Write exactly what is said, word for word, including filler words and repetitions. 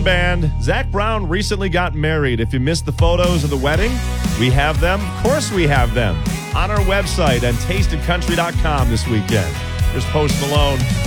Brown Band. Zach Brown recently got married. If you missed the photos of the wedding, we have them. Of course we have them on our website and taste of country dot com this weekend. Here's Post Malone.